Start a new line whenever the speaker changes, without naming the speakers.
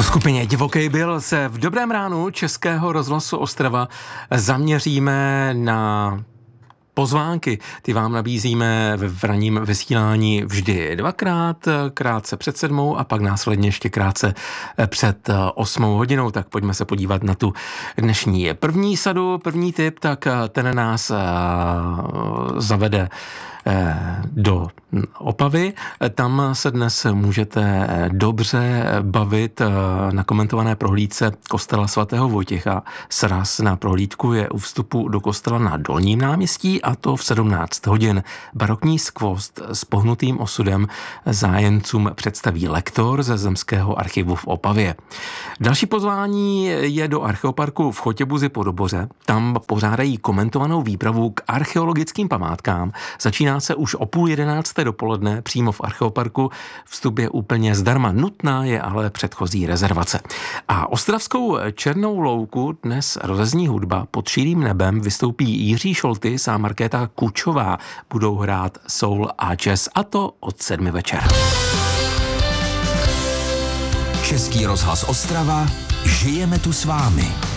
skupině Divoký Bill se v Dobrém ránu Českého rozhlasu Ostrava zaměříme na pozvánky. Ty vám nabízíme v ranním vysílání vždy dvakrát, krátce před 7 a pak následně ještě krátce před 8 hodinou. Tak pojďme se podívat na tu dnešní první sadu, první tip, tak ten nás zavede do Opavy. Tam se dnes můžete dobře bavit na komentované prohlídce kostela svatého Vojtěcha. Sraz na prohlídku je u vstupu do kostela na Dolním náměstí a to v 17 hodin. Barokní skvost s pohnutým osudem zájemcům představí lektor ze Zemského archivu v Opavě. Další pozvání je do archeoparku v Chotěbuzi pod Oboře. Tam pořádají komentovanou výpravu k archeologickým památkám. Začíná se už o 10:30 dopoledne přímo v archeoparku. Vstup je úplně zdarma, nutná je ale předchozí rezervace. A ostravskou Černou louku dnes rozezní hudba. Pod širým nebem vystoupí Jiří Šoltys a Markéta Kučová. Budou hrát soul a jazz, a to od 7 večer.
Český rozhlas Ostrava, žijeme tu s vámi.